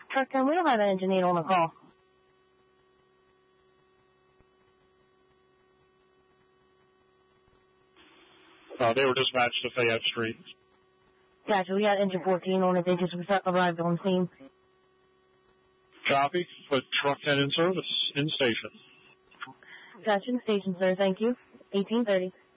Truck 10, we don't have an engine 8 on the call. They were dispatched to Fayette Street. Gotcha, we got engine 14 on it. They just arrived on scene. Copy. Put truck 10 in service, in station. Gotcha, in station, sir. Thank you. 1830.